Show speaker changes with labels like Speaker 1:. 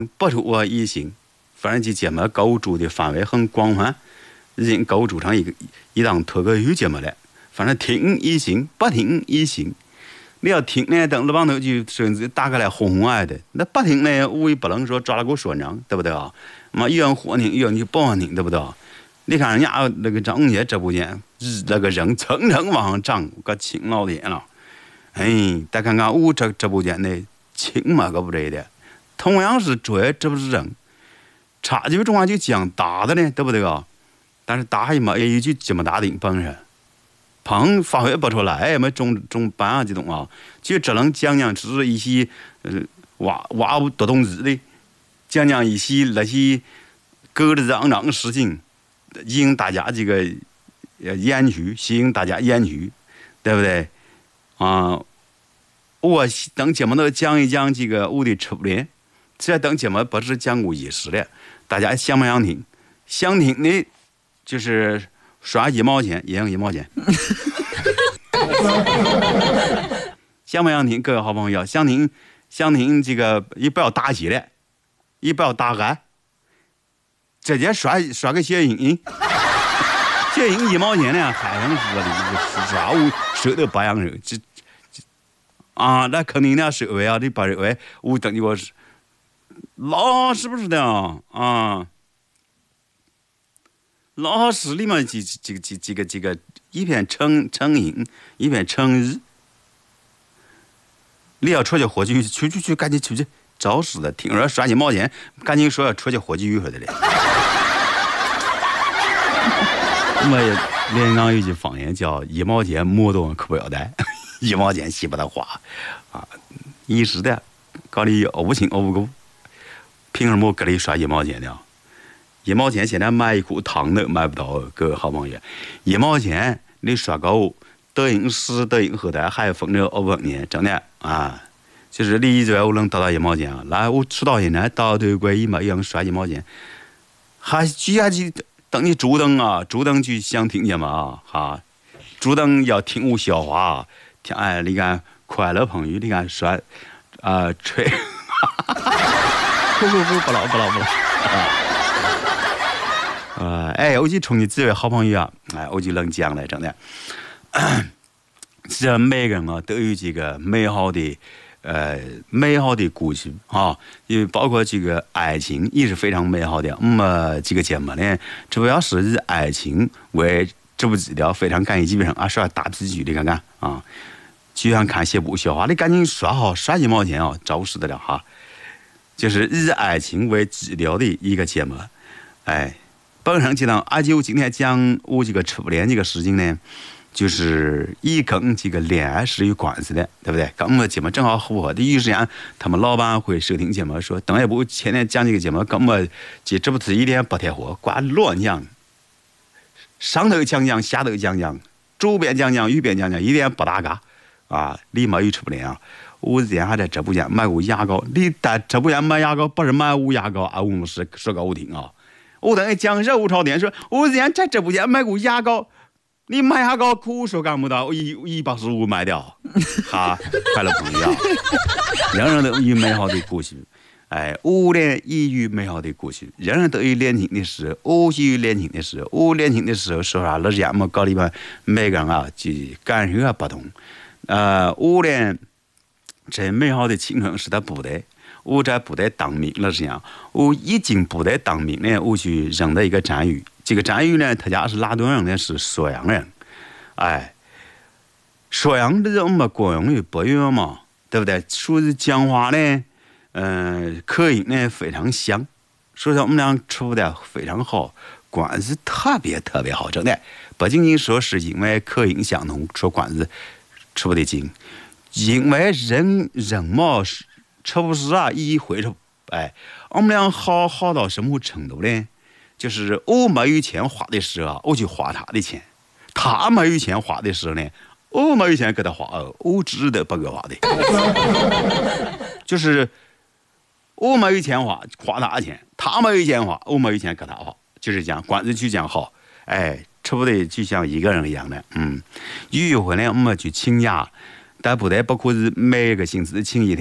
Speaker 1: 不出我异性，反正这节目构筑的范围很广泛，已经构筑成一档脱口秀节目了。反正听异性，不听异性。你要听呢，等着帮头就甚至打开来轰轰爱的；那不听呢，我也不能说抓了给我说账，对不对啊？嘛，有人欢听，有人就不欢听，对不对？你看人家那个张文杰直播间，那个人蹭蹭往上涨，可勤劳点了。哎，再看看我直播间的亲嘛个不对的，同样是追，这不是人，差距中间就讲大的呢，对不对啊？但是大一嘛也有就这么大的本事。旁发挥不出来，没中班啊这种啊，就只能讲讲是一些挖不多东西的，讲讲一些那些勾着嚷嚷的事情，引大家这个眼球，吸引大家眼球，对不对啊？我等节目都讲一讲这个我的吃不练，这等节目不是讲过意思的，大家想不想听？想听的，就是刷1毛钱，也用1毛钱。想不想听？各位好朋友，想听这个，也不要打起来，也不要打俺，直接刷个谐音，谐音1毛钱呢，还能说的刷我手都不扬手，这啊，那肯定的手位啊，你把手位，我等于我是老是不是的啊？老师里面这个一片成音，一片成日。你要出去喝酒，去，赶紧出去找死的！听说刷1毛钱，赶紧说要出去喝酒去的嘞。我连港有句方言叫1毛钱摩托可不要带，1毛钱洗不得花啊！一时的，搞你熬不清熬不够，凭什么给你刷1毛钱的？1毛钱现在买一壶汤都买不到，各位好朋友，1毛钱你刷够德云社、德云后台还分着5年，真的啊！就是你一周我能得到1毛钱啊，来我出到现在到对关一模一样刷1毛钱，还居然去等你主动啊，主动去想听见嘛哈，主动要听我笑话，听哎你看快乐朋友，你看刷吹，不了。哎，我就冲你这位好朋友啊，哎，我就能讲了，真的。其实每个人啊都有这个美好的故事啊，因为包括这个爱情也是非常美好的。这个节目呢，主要是以爱情为主基调，非常感谢基本上刷大皮剧，你看看啊，就像看些部笑话，你赶紧刷好，刷1毛钱啊，找死得了哈。就是以爱情为基调的一个节目，哎。本身记得而且我今天讲我这个吃不练这个事情呢，就是也跟这个恋爱是有关系的，对不对？跟我们节目正好符合的。有时间他们老板会收听节目说，等一步前天讲这个节目，跟我们这不是一点不贴合，瓜乱讲，上头讲，下头讲，左边讲，右边讲，一点不搭嘎啊！立马又吃不练啊！我之前还在直播间买过牙膏，你在直播间买牙膏不是买无牙膏啊？我们是说给我听啊！我等于讲热无朝天说，我之前在直播间买过牙膏，你买牙膏苦说干不到，我185买掉，哈，快乐朋友，人人都有美好的故事，哎，我呢也有美好的故事，人人都有年轻的时候，我就有年轻的时候，我年轻的时候说啥那人嘛搞里边每个人啊就感受不同，我呢这美好的青春是在部队。我在部队当兵了是样，我一进部队当兵呢，我去认得一个战友。这个战友呢，他家是哪顿人呢？是邵阳人。哎，邵阳的人嘛，国用与北用嘛，对不对？属于讲话呢，口音呢非常像，所以说我们俩处的非常好，关系特别好，真的。不仅仅说是因为口音相同，说关系处得近，因为人嘛是。吃不是啊，一回头，哎，我们俩好到什么程度呢？就是我没有钱花的时候，我就花他的钱；他没有钱花的时候呢，我没有钱给他花，我值得不给花的。就是我没有钱花他钱；他没有钱花，我没有钱给他花，就是这样，关系就这样好。哎，吃不得就像一个人一样的，有一回呢，我们去请假，但不得不可是每个星期请一天。